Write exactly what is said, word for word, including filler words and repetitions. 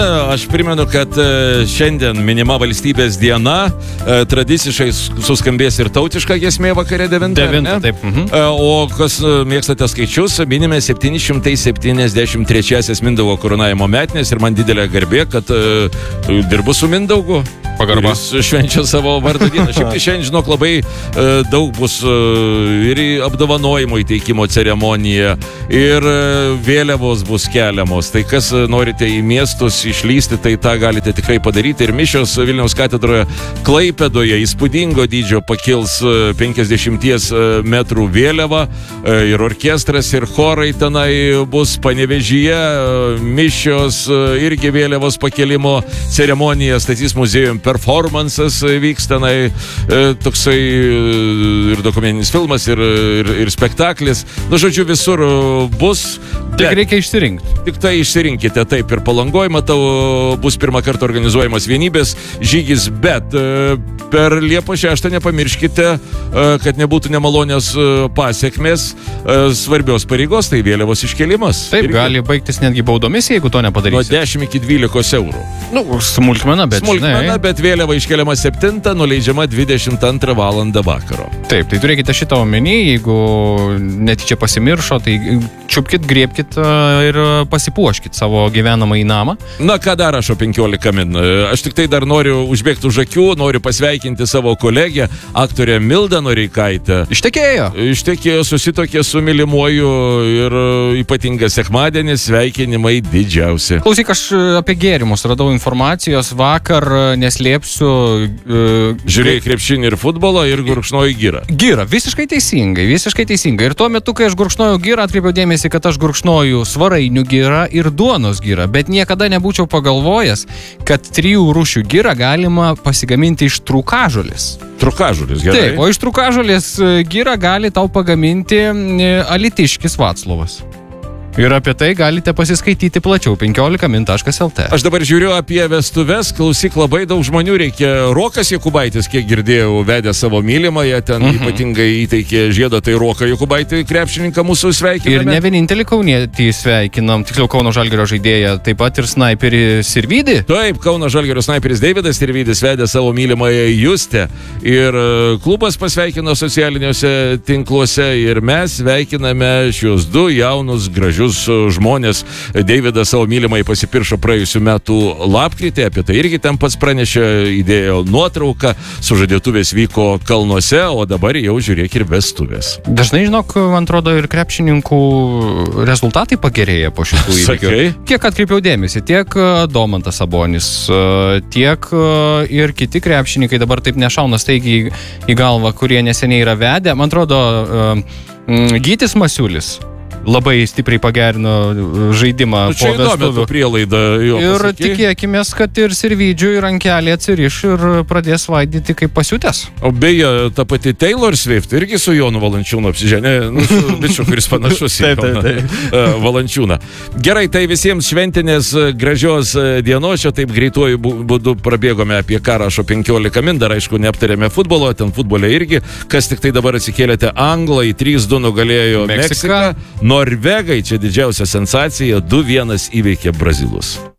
Aš primenu, kad šiandien minima valstybės diena, tradiciškai suskambės ir tautiška giesmė vakare devintą. devintą, taip. Mhm. O kas mėgstate skaičius, minime septyni šimtai septyniasdešimt trečiąsias Mindaugo karūnavimo metinės ir man didelė garbė, kad uh, dirbu su Mindaugu. Pagarba. Jis švenčia savo vardo dieną. Šiaip tai šiandien, žinok, labai uh, daug bus uh, ir apdovanojimo įteikimo ceremonija, ir uh, vėliavos bus keliamos. Tai kas uh, norite į miestus išlysti, tai tą galite tikrai padaryti. Ir mišios Vilniaus katedroje Klaipėdoje įspūdingo dydžio pakils uh, penkiasdešimties metrų vėliava, uh, ir orkestras, ir chorai tenai bus. Panevėžyje uh, mišios, uh, irgi vėliavos pakelimo ceremonija, Stasys muziejum performances vyks tenai, e, toksai ir dokumentinis filmas, ir, ir, ir spektaklis. Nu, žodžiu, visur bus. Tik bet, reikia išsirinkti. Tik tai išsirinkite, taip, ir Palangoj, matau, bus pirmą kartą organizuojamas vienybės žygis, bet e, per Liepos šeštą nepamirškite, e, kad nebūtų nemalonės e, pasiekmės e, svarbios pareigos, tai vėliavos iškelimas. Taip, irgi gali baigtis netgi baudomis, jeigu to nepadarysite. Nuo dešimt iki dvylikos eurų. Nu, smulkmena, bet Smulkmena, žinai. bet vėliava iškeliama septintą, nuleidžiama dvidešimt antrą valandą vakaro. Taip, tai turėkite šitą omeny, jeigu netyčia pasimiršo, tai čiupkit, griebkit ir pasipuoškit savo gyvenamą į namą. Na, ką dar rašo penkiolika min? Aš tik tai dar noriu užbėgti už akių, noriu pasveikinti savo kolegę, aktorę Mildą Noreikaitę. Ištekėjo. Ištekėjo, susitokė su mylimuoju ir ypatingas sekmadienis, sveikinimai didžiausi. Klausyk, aš apie gėrimus radau informacijos vakar, neslėpsiu. Uh, Žiūrėjai krepšinį ir futbolą ir gurkšnoji girą. Girą, visiškai teisingai, visiškai teisingai. Ir tuo metu, kai aš gurkšnoju girą, atkreipiau dėmesį, kad aš gurkšnoju svarainių girą ir duonos girą, bet niekada nebūčiau pagalvojęs, kad trijų rūšių girą galima pasigaminti iš trūkažolės. Trūkažolės, gerai. Taip, o iš trūkažolės girą gali tau pagaminti Alytiškis Vaclovas. Ir apie tai galite pasiskaityti plačiau penkiolika min taškas el tė. Aš dabar žiūriu apie vestuves, klausyk, labai daug žmonių reikia. Rokas Jokubaitis, kiek girdėjau, vedė savo mylimąją, ten mm-hmm. ypatingai įteikė žiedą, tai Roką Jokubaitį, krepšininką mūsų sveikiname. Ir ne vienintelį kaunietį sveikinam, tiksliau Kauno Žalgirio žaidėją, taip pat ir snaiperį Sirvydį. Taip, Kauno Žalgirio snaiperis Deividas Sirvydis vedė savo mylimąją Justę. Ir klubas pasveikino socialiniuose tinkluose ir mes sveikiname šios du jaunus gražius žmonės. Deividas savo mylimai pasipiršo praėjusių metų lapkritį, apie tai irgi ten pats pranešė, įdėjo nuotrauką, sužadėtuvės vyko Kalnuose, o dabar jau žiūrėk ir vestuvės. Dažnai, žinok, man atrodo, ir krepšininkų rezultatai pagerėja po šitų įvykių. Sakai? Kiek atkreipiau dėmesį, tiek Domantas Sabonis, tiek ir kiti krepšininkai dabar taip nešauna staigiai į galvą, kurie neseniai yra vedę. Man atrodo, Gytis Masiulis labai stipriai pagerino žaidimą nu, po vestuvių. Prielaida jo ir pasakė. Tikėkimės, kad ir Sirvydžiui rankelė atsiriš ir pradės vaidyti kaip pasiutęs. O beje, ta pati Taylor Swift irgi su Jonu Valančiūnu apsiženė, nu, su bičiu, kuris panašus į Joną Valančiūną. Gerai, tai visiems šventinės gražios dienos, čia taip greituoju būdu prabėgome apie ką rašo penkiolika min, dar aišku neaptarėme futbolo, ten futbole irgi, kas tik tai dabar atsikėlėte, anglai trys du nugalėjo Meksiką. Norvegai, čia didžiausia sensacija, du vienas įveikė brazilus.